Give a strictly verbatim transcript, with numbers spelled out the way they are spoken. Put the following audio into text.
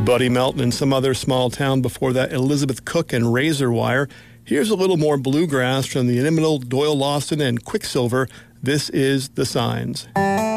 Buddy Melton and Some Other Small Town. Before that, Elizabeth Cook and Razor Wire. Here's a little more bluegrass from the inimitable Doyle Lawson and Quicksilver. This is The Signs.